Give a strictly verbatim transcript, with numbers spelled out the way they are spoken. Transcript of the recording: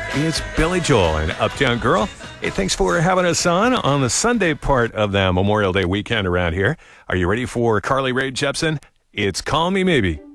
It's Billy Joel and Uptown Girl. Hey, thanks for having us on on the Sunday part of the Memorial Day weekend around here. Are you ready for Carly Rae Jepsen? It's Call Me Maybe.